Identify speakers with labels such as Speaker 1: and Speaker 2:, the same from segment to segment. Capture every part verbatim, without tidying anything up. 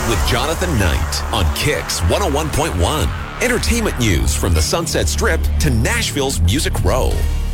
Speaker 1: with Jonathan Knight on Kix one oh one point one. Entertainment news from the Sunset Strip to Nashville's Music Row.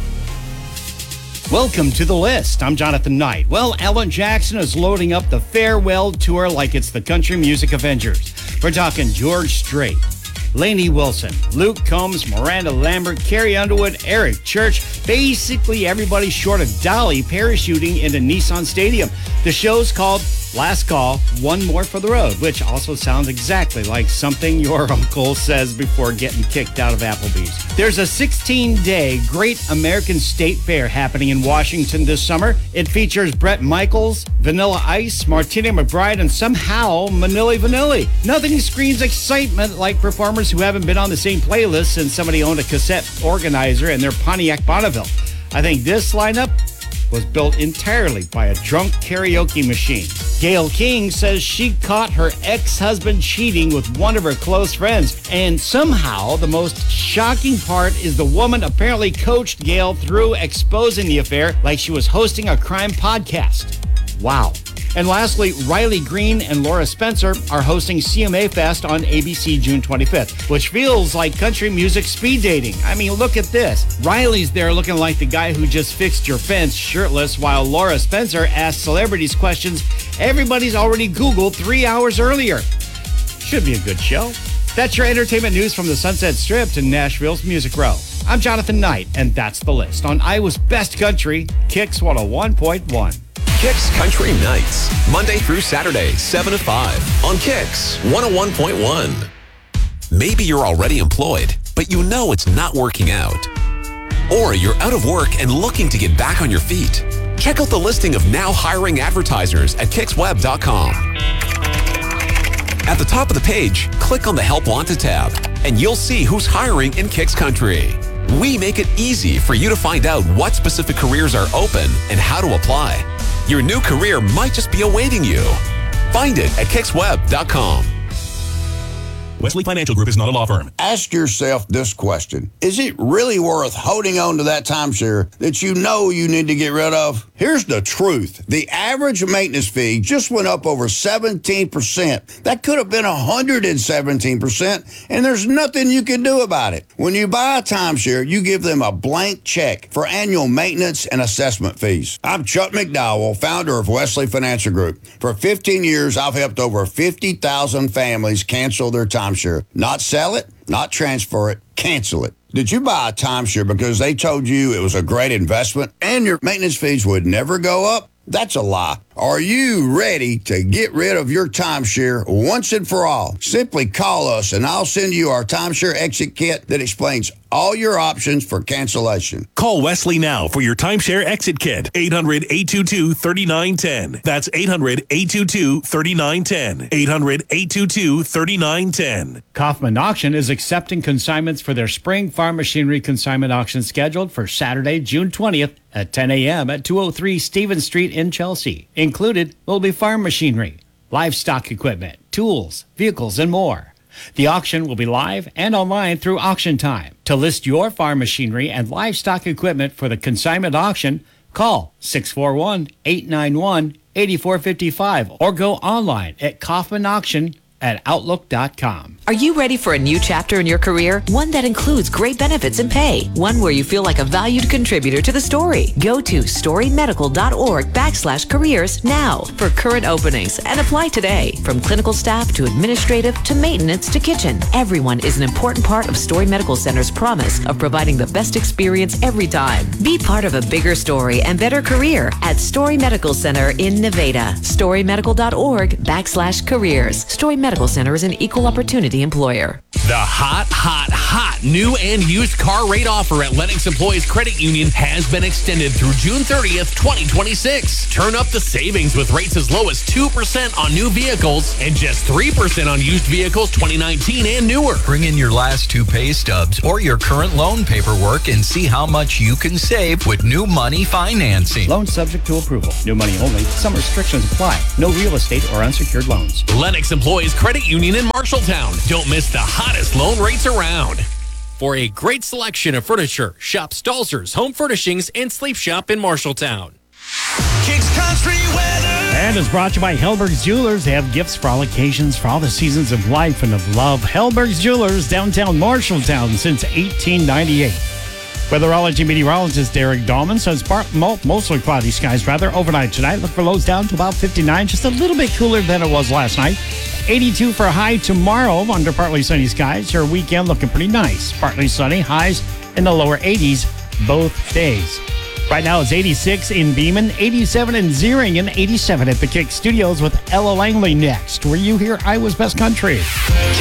Speaker 2: Welcome to The List. I'm Jonathan Knight. Well, Alan Jackson is loading up the farewell tour like it's the Country Music Avengers. We're talking George Strait, Lainey Wilson, Luke Combs, Miranda Lambert, Carrie Underwood, Eric Church, basically everybody short of Dolly parachuting into Nissan Stadium. The show's called Last Call, One More for the Road, which also sounds exactly like something your uncle says before getting kicked out of Applebee's. There's a sixteen-day Great American State Fair happening in Washington this summer. It features Bret Michaels, Vanilla Ice, Martina McBride, and somehow Manili Vanilli. Nothing screams excitement like performers who haven't been on the same playlist since somebody owned a cassette organizer in their Pontiac Bonneville. I think this lineup was built entirely by a drunk karaoke machine. Gayle King says she caught her ex-husband cheating with one of her close friends. And somehow, the most shocking part is the woman apparently coached Gayle through exposing the affair like she was hosting a crime podcast. Wow. And lastly, Riley Green and Laura Spencer are hosting C M A Fest on A B C June twenty-fifth, which feels like country music speed dating. I mean, look at this. Riley's there looking like the guy who just fixed your fence shirtless, while Laura Spencer asks celebrities questions everybody's already Googled three hours earlier. Should be a good show. That's your entertainment news from the Sunset Strip to Nashville's Music Row. I'm Jonathan Knight, and that's The List on Iowa's Best Country, Kix one oh one point one.
Speaker 1: Kix Country Nights, Monday through Saturday, seven to five on Kix one oh one point one. Maybe you're already employed, but you know it's not working out. Or you're out of work and looking to get back on your feet. Check out the listing of now hiring advertisers at kix web dot com. At the top of the page, click on the Help Wanted tab, and you'll see who's hiring in Kix Country. We make it easy for you to find out what specific careers are open and how to apply. Your new career might just be awaiting you. Find it at kix web dot com.
Speaker 3: Wesley Financial Group is not a law firm.
Speaker 4: Ask yourself this question. Is it really worth holding on to that timeshare that you know you need to get rid of? Here's the truth. The average maintenance fee just went up over seventeen percent. That could have been one hundred seventeen percent, and there's nothing you can do about it. When you buy a timeshare, you give them a blank check for annual maintenance and assessment fees. I'm Chuck McDowell, founder of Wesley Financial Group. For fifteen years, I've helped over fifty thousand families cancel their timeshare. Not sell it, not transfer it, cancel it. Did you buy a timeshare because they told you it was a great investment and your maintenance fees would never go up? That's a lie. Are you ready to get rid of your timeshare once and for all? Simply call us and I'll send you our timeshare exit kit that explains all your options for cancellation.
Speaker 3: Call Wesley now for your timeshare exit kit. eight hundred, eight two two, three nine one zero. That's eight hundred, eight two two, three nine one zero. eight hundred, eight two two, three nine one zero.
Speaker 2: Kaufman Auction is accepting consignments for their spring farm machinery consignment auction scheduled for Saturday, June twentieth at ten a.m. at two oh three Stevens Street in Chelsea. Included will be farm machinery, livestock equipment, tools, vehicles, and more. The auction will be live and online through Auction Time. To list your farm machinery and livestock equipment for the consignment auction, call six four one, eight nine one, eight four five five or go online at Kaufman Auction at outlook dot com.
Speaker 5: Are you ready for a new chapter in your career? One that includes great benefits and pay. One where you feel like a valued contributor to the story. Go to storymedical.org backslash careers now for current openings and apply today. From clinical staff to administrative to maintenance to kitchen, everyone is an important part of Story Medical Center's promise of providing the best experience every time. Be part of a bigger story and better career at Story Medical Center in Nevada. storymedical.org backslash careers. Story Medical Center is an equal opportunity employer.
Speaker 6: The hot, hot, hot new and used car rate offer at Lennox Employees Credit Union has been extended through June thirtieth, twenty twenty-six. Turn up the savings with rates as low as two percent on new vehicles and just three percent on used vehicles twenty nineteen and newer.
Speaker 7: Bring in your last two pay stubs or your current loan paperwork and see how much you can save with new money financing.
Speaker 2: Loan subject to approval. New money only. Some restrictions apply. No real estate or unsecured loans.
Speaker 6: Lennox Employees Credit Union in Marshalltown. Don't miss the hottest loan rates around. For a great selection of furniture, shop Stalzer's Home Furnishings and Sleep Shop in Marshalltown.
Speaker 8: Kix Country weather.
Speaker 2: And it's brought to you by Hellberg's Jewelers. They have gifts for all occasions, for all the seasons of life and of love. Hellberg's Jewelers, downtown Marshalltown since eighteen ninety-eight. Weatherology meteorologist Derek Dahlman says part, mostly cloudy skies, rather, overnight tonight. Look for lows down to about fifty-nine, just a little bit cooler than it was last night. eighty-two for a high tomorrow under partly sunny skies. Your weekend looking pretty nice. Partly sunny, highs in the lower eighties both days. Right now it's eighty-six in Beeman, eighty-seven in Zering, and eighty-seven at the Kick Studios with Ella Langley next. Where you hear Iowa's Best Country.